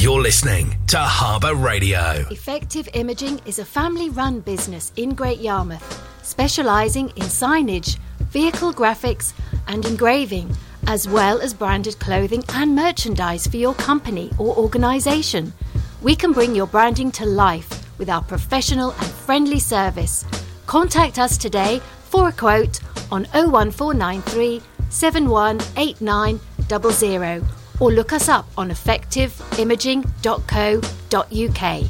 You're listening to Harbour Radio. Effective Imaging is a family-run business in Great Yarmouth, specialising in signage, vehicle graphics and engraving, as well as branded clothing and merchandise for your company or organisation. We can bring your branding to life with our professional and friendly service. Contact us today for a quote on 01493 718900 or look us up on effectiveimaging.co.uk.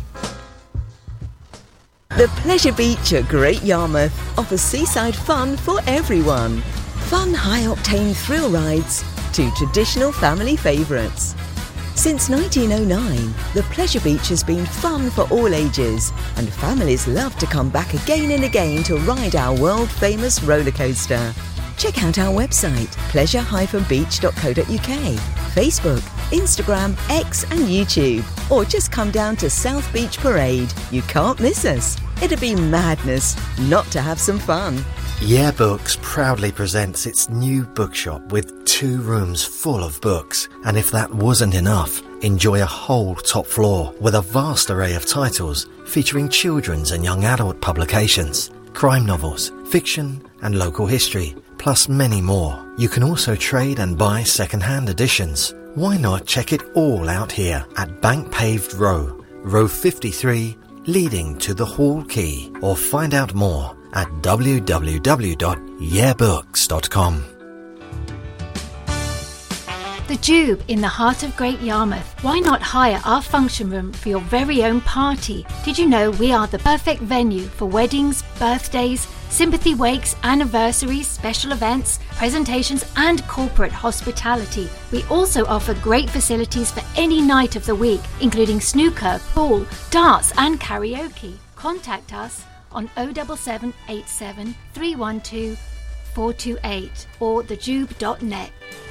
The Pleasure Beach at Great Yarmouth offers seaside fun for everyone. Fun high-octane thrill rides to traditional family favourites. Since 1909, the Pleasure Beach has been fun for all ages, and families love to come back again and again to ride our world-famous roller coaster. Check out our website, pleasure-beach.co.uk, Facebook, Instagram, X and YouTube, or just come down to South Beach Parade. You can't miss us. It'd be madness not to have some fun. Yeah Books proudly presents its new bookshop with 2 rooms full of books. And if that wasn't enough, enjoy a whole top floor with a vast array of titles featuring children's and young adult publications, crime novels, fiction and local history, plus many more. You can also trade and buy second-hand editions. Why not check it all out here at Bank Paved Row, Row 53, leading to the Hall Quay, or find out more at www.yeahbooks.com. The Jube in the heart of Great Yarmouth. Why not hire our function room for your very own party? Did you know we are the perfect venue for weddings, birthdays, sympathy wakes, anniversaries, special events, presentations and corporate hospitality. We also offer great facilities for any night of the week, including snooker, pool, darts and karaoke. Contact us on 07787 312 428 or thejube.net.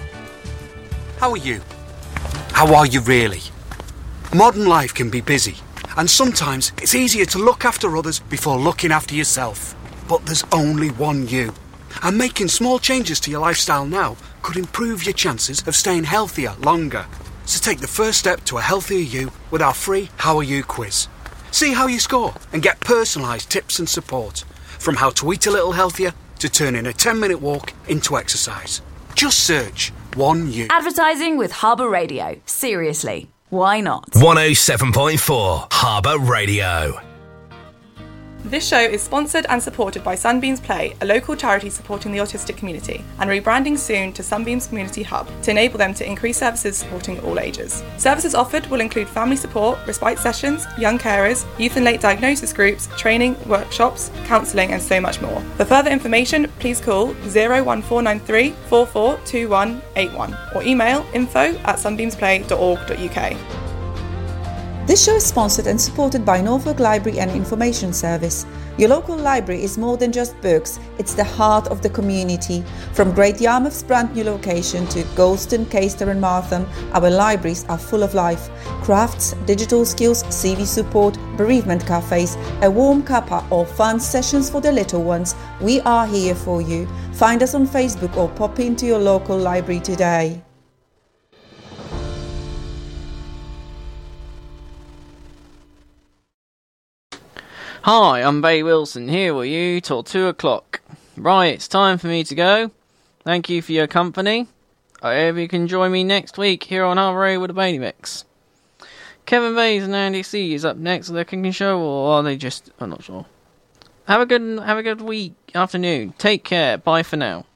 How are you? How are you really? Modern life can be busy, and sometimes it's easier to look after others before looking after yourself. But there's only one you, and making small changes to your lifestyle now could improve your chances of staying healthier longer. So take the first step to a healthier you with our free How Are You quiz. See how you score and get personalised tips and support, from how to eat a little healthier to turning a 10-minute walk into exercise. Just search One You. Advertising with Harbour Radio. Seriously, why not? 107.4 Harbour Radio. This show is sponsored and supported by Sunbeams Play, a local charity supporting the autistic community, and rebranding soon to Sunbeams Community Hub to enable them to increase services supporting all ages. Services offered will include family support, respite sessions, young carers, youth and late diagnosis groups, training, workshops, counselling and so much more. For further information, please call 01493 442181 or email info@sunbeamsplay.org.uk. This show is sponsored and supported by Norfolk Library and Information Service. Your local library is more than just books, it's the heart of the community. From Great Yarmouth's brand new location to Golston, Caister and Martham, our libraries are full of life. Crafts, digital skills, CV support, bereavement cafes, a warm cuppa or fun sessions for the little ones. We are here for you. Find us on Facebook or pop into your local library today. Hi, I'm Bay Wilson, here with you till 2 o'clock. Right, it's time for me to go. Thank you for your company. I hope you can join me next week here on Harbour Radio with the Bailey Mix. Kevin Bays and Andy C is up next with their cooking show, or are they just... I'm not sure. Have a good week, afternoon. Take care. Bye for now.